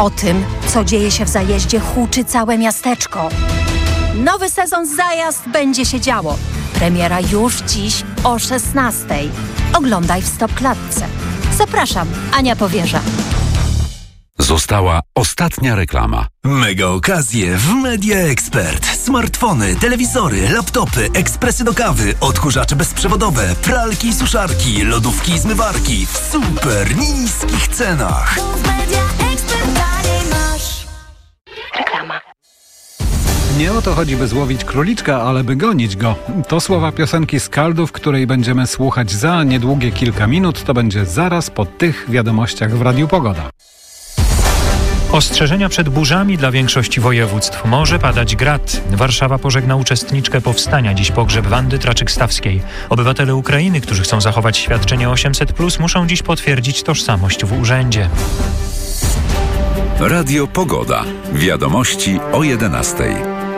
O tym, co dzieje się w zajeździe, huczy całe miasteczko. Nowy sezon Zajazd będzie się działo. Premiera już dziś o 16:00. Oglądaj w Stop Klatce. Zapraszam, Ania Powierza. Została ostatnia reklama. Mega okazje w Media Expert. Smartfony, telewizory, laptopy, ekspresy do kawy, odkurzacze bezprzewodowe, pralki i suszarki, lodówki i zmywarki w super niskich cenach. Reklama. Nie o to chodzi, by złowić króliczka, ale by gonić go. To słowa piosenki Skaldów, której będziemy słuchać za niedługie kilka minut. To będzie zaraz po tych wiadomościach w Radiu Pogoda. Ostrzeżenia przed burzami dla większości województw. Może padać grad. Warszawa pożegna uczestniczkę powstania. Dziś pogrzeb Wandy Traczyk-Stawskiej. Obywatele Ukrainy, którzy chcą zachować świadczenie 800+, muszą dziś potwierdzić tożsamość w urzędzie. Radio Pogoda. Wiadomości o 11:00.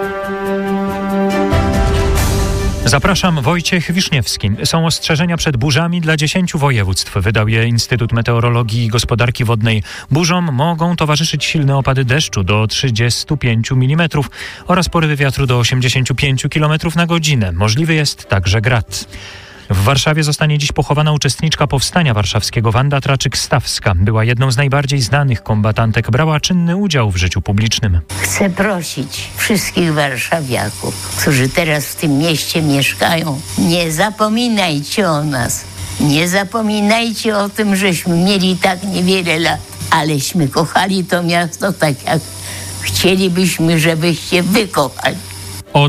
Zapraszam, Wojciech Wiszniewski. Są ostrzeżenia przed burzami dla 10 województw. Wydał je Instytut Meteorologii i Gospodarki Wodnej. Burzom mogą towarzyszyć silne opady deszczu do 35 mm oraz porywy wiatru do 85 km na godzinę. Możliwy jest także grad. W Warszawie zostanie dziś pochowana uczestniczka powstania warszawskiego Wanda Traczyk-Stawska. Była jedną z najbardziej znanych kombatantek. Brała czynny udział w życiu publicznym. Chcę prosić wszystkich warszawiaków, którzy teraz w tym mieście mieszkają, nie zapominajcie o nas. Nie zapominajcie o tym, żeśmy mieli tak niewiele lat, aleśmy kochali to miasto tak, jak chcielibyśmy, żebyście wy kochali. O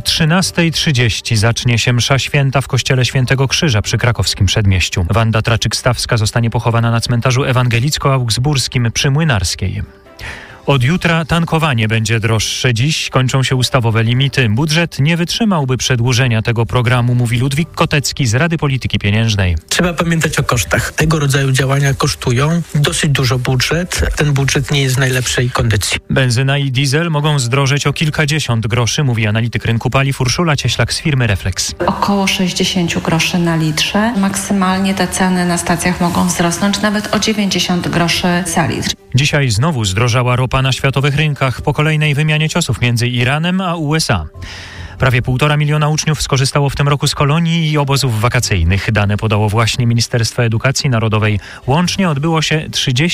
13:30 zacznie się msza święta w kościele Świętego Krzyża przy krakowskim Przedmieściu. Wanda Traczyk-Stawska zostanie pochowana na cmentarzu ewangelicko-augsburskim przy Młynarskiej. Od jutra tankowanie będzie droższe. Dziś kończą się ustawowe limity. Budżet nie wytrzymałby przedłużenia tego programu, mówi Ludwik Kotecki z Rady Polityki Pieniężnej. Trzeba pamiętać o kosztach. Tego rodzaju działania kosztują dosyć dużo budżet. Ten budżet nie jest w najlepszej kondycji. Benzyna i diesel mogą zdrożeć o kilkadziesiąt groszy, mówi analityk rynku paliw Urszula Cieślak z firmy Reflex. Około 60 groszy na litrze. Maksymalnie te ceny na stacjach mogą wzrosnąć nawet o 90 groszy za litr. Dzisiaj znowu zdrożała ropa na światowych rynkach po kolejnej wymianie ciosów między Iranem a USA. Prawie 1,5 miliona uczniów skorzystało w tym roku z kolonii i obozów wakacyjnych. Dane podało właśnie Ministerstwo Edukacji Narodowej. Łącznie odbyło się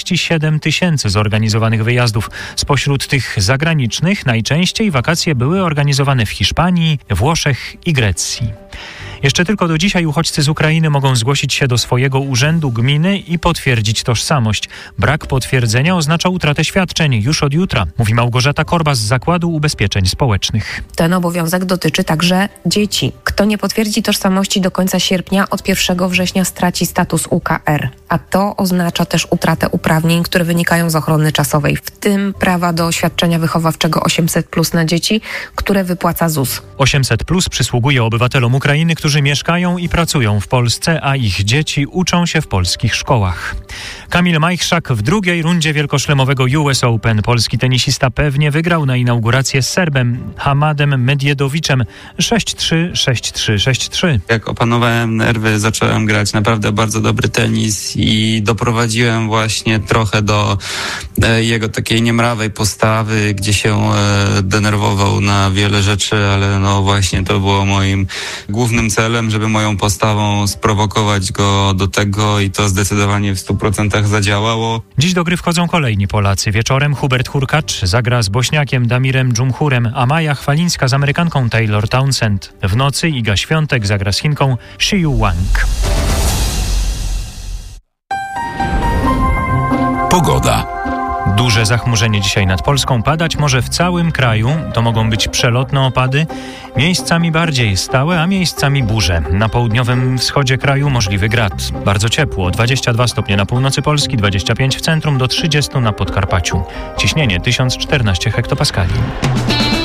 37 000 zorganizowanych wyjazdów. Spośród tych zagranicznych najczęściej wakacje były organizowane w Hiszpanii, Włoszech i Grecji. Jeszcze tylko do dzisiaj uchodźcy z Ukrainy mogą zgłosić się do swojego urzędu gminy i potwierdzić tożsamość. Brak potwierdzenia oznacza utratę świadczeń już od jutra, mówi Małgorzata Korba z Zakładu Ubezpieczeń Społecznych. Ten obowiązek dotyczy także dzieci. Kto nie potwierdzi tożsamości do końca sierpnia, od 1 września straci status UKR. A to oznacza też utratę uprawnień, które wynikają z ochrony czasowej, w tym prawa do świadczenia wychowawczego 800+ na dzieci, które wypłaca ZUS. 800+ przysługuje obywatelom Ukrainy, którzy mieszkają i pracują w Polsce, a ich dzieci uczą się w polskich szkołach. Kamil Majchrzak w drugiej rundzie wielkoszlemowego US Open. Polski tenisista pewnie wygrał na inaugurację z Serbem Hamadem Medjedoviczem 6-3, 6-3, 6-3. Jak opanowałem nerwy, zacząłem grać naprawdę bardzo dobry tenis i doprowadziłem właśnie trochę do jego takiej niemrawej postawy, gdzie się denerwował na wiele rzeczy, ale no właśnie to było moim głównym celem, żeby moją postawą sprowokować go do tego i to zdecydowanie w 100% zadziałało. Dziś do gry wchodzą kolejni Polacy. Wieczorem Hubert Hurkacz zagra z Bośniakiem Damirem Dżumhurem, a Maja Chwalińska z Amerykanką Taylor Townsend. W nocy Iga Świątek zagra z Chinką Xiyu Wang. Pogoda. Duże zachmurzenie dzisiaj nad Polską. Padać może w całym kraju. To mogą być przelotne opady. Miejscami bardziej stałe, a miejscami burze. Na południowym wschodzie kraju możliwy grad. Bardzo ciepło. 22 stopnie na północy Polski, 25 w centrum, do 30 na Podkarpaciu. Ciśnienie 1014 hektopaskali.